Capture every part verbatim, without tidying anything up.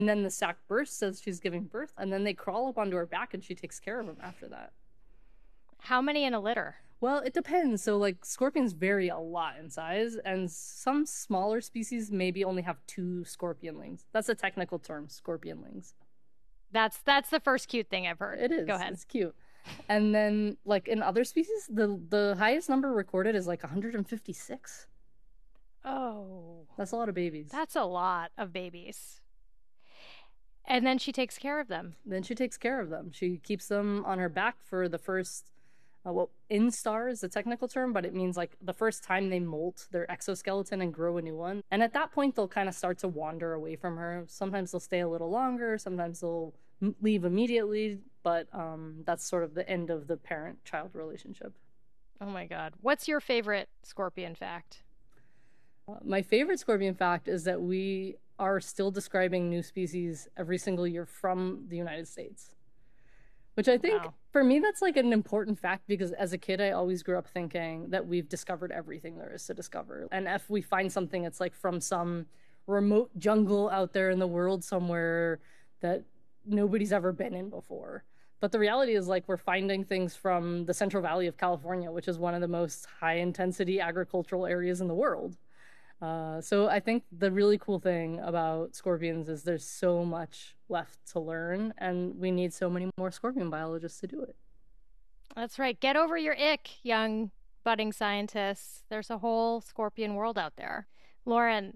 And then the sac bursts as she's giving birth, and then they crawl up onto her back and she takes care of them after that. How many in a litter? Well, it depends. So, like, scorpions vary a lot in size, and some smaller species maybe only have two scorpionlings. That's a technical term, scorpionlings. That's that's the first cute thing I've heard. It is. Go ahead. It's cute. And then, like, in other species, the the highest number recorded is like one hundred fifty-six. Oh. That's a lot of babies. That's a lot of babies. And then she takes care of them. Then she takes care of them. She keeps them on her back for the first, uh, well, instar is the technical term, but it means like the first time they molt their exoskeleton and grow a new one. And at that point, they'll kind of start to wander away from her. Sometimes they'll stay a little longer. Sometimes they'll m- leave immediately. But um, that's sort of the end of the parent-child relationship. Oh my God. What's your favorite scorpion fact? Uh, my favorite scorpion fact is that we are still describing new species every single year from the United States. Which I think, wow. For me, that's like an important fact because as a kid, I always grew up thinking that we've discovered everything there is to discover. And if we find something that's like from some remote jungle out there in the world somewhere that nobody's ever been in before. But the reality is like we're finding things from the Central Valley of California, which is one of the most high-intensity agricultural areas in the world. Uh, so I think the really cool thing about scorpions is there's so much left to learn, and we need so many more scorpion biologists to do it. That's right. Get over your ick, young budding scientists. There's a whole scorpion world out there. Lauren,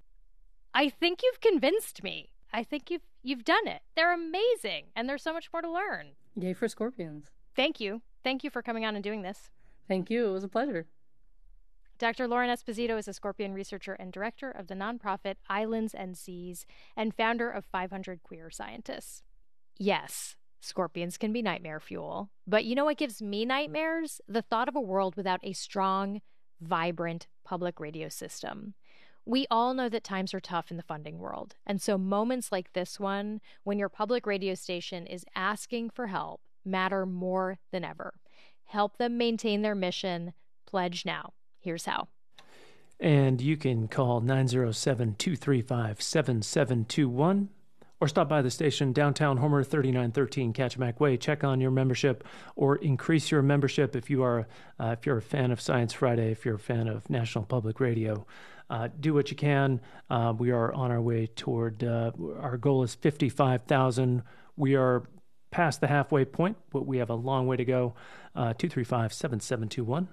I think you've convinced me. I think you've you've done it. They're amazing, and there's so much more to learn. Yay for scorpions. Thank you. Thank you for coming on and doing this. Thank you. It was a pleasure. Doctor Lauren Esposito is a scorpion researcher and director of the nonprofit Islands and Seas and founder of five hundred Queer Scientists. Yes, scorpions can be nightmare fuel, but you know what gives me nightmares? The thought of a world without a strong, vibrant public radio system. We all know that times are tough in the funding world, and so moments like this one, when your public radio station is asking for help, matter more than ever. Help them maintain their mission. Pledge now. Here's how. And you can call nine oh seven, two three five, seven seven two one or stop by the station, downtown Homer, thirty-nine thirteen Kachemak Way. Check on your membership or increase your membership if you are uh, if you're a fan of Science Friday, if you're a fan of National Public Radio. Uh, do what you can. Uh, we are on our way toward, uh, our goal is fifty-five thousand. We are past the halfway point, but we have a long way to go. Uh, two three five, seven seven two one.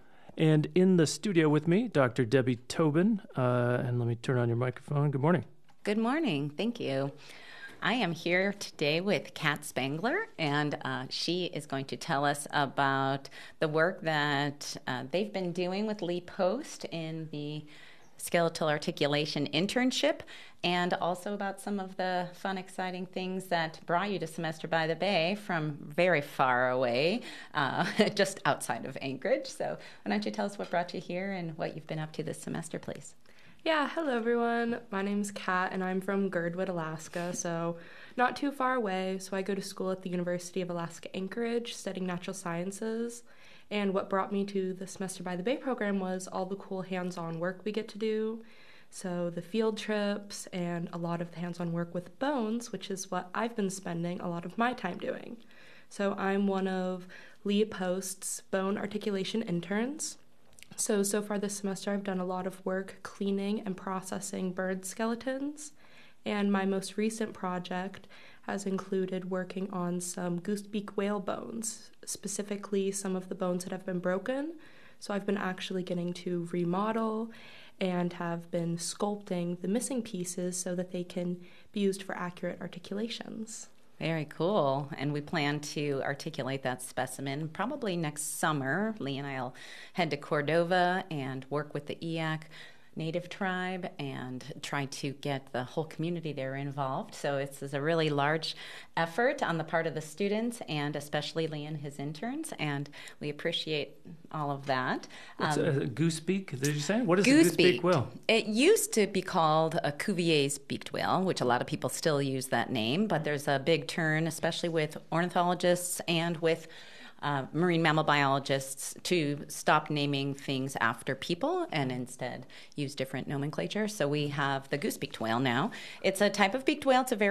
And in the studio with me, Doctor Debbie Tobin. Uh, and let me turn on your microphone. Good morning. Good morning. Thank you. I am here today with Kat Spangler, and uh, she is going to tell us about the work that uh, they've been doing with Lee Post in the skeletal articulation internship, and also about some of the fun, exciting things that brought you to Semester by the Bay from very far away, uh, just outside of Anchorage. So why don't you tell us what brought you here and what you've been up to this semester, please? Yeah, hello everyone. My name's Kat, and I'm from Girdwood, Alaska, so not too far away. So I go to school at the University of Alaska Anchorage, studying natural sciences. And what brought me to the Semester by the Bay program was all the cool hands-on work we get to do. So the field trips and a lot of the hands-on work with bones, which is what I've been spending a lot of my time doing. So I'm one of Lee Post's bone articulation interns. So, so far this semester I've done a lot of work cleaning and processing bird skeletons. And my most recent project has included working on some goosebeak whale bones, specifically some of the bones that have been broken. So I've been actually getting to remodel and have been sculpting the missing pieces so that they can be used for accurate articulations. Very cool. And we plan to articulate that specimen probably next summer. Lee and I will head to Cordova and work with the E A C Native tribe and try to get the whole community there involved. So it's, it's a really large effort on the part of the students and especially Lee and his interns, and we appreciate all of that. What's um, a goosebeak, did you say? What is goose a goosebeak whale? It used to be called a Cuvier's beaked whale, which a lot of people still use that name, but there's a big turn, especially with ornithologists and with uh, marine mammal biologists to stop naming things after people and instead use different nomenclature. So we have the goose-beaked whale now. It's a type of beaked whale. It's a very